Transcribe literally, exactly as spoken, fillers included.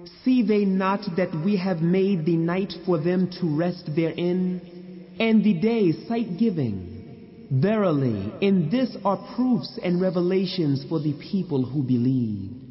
See they not that we have made the night for them to rest therein, and the day sight-giving? Verily, in this are proofs and revelations for the people who believe.